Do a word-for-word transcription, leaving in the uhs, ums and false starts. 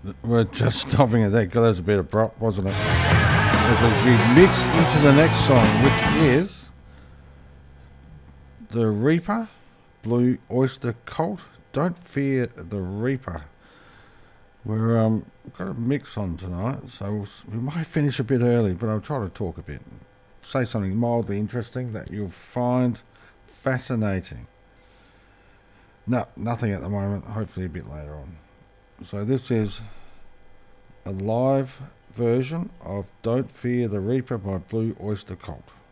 we're just stopping at that because that was a bit abrupt, wasn't it? As we mix into the next song, which is The Reaper, Blue Oyster Cult. Don't Fear the Reaper. We're um we've got a mix on tonight, so we'll, we might finish a bit early, but I'll try to talk a bit, say something mildly interesting that you'll find fascinating. No, nothing at the moment. Hopefully a bit later on. So this is a live version of Don't Fear the Reaper by Blue Oyster Cult.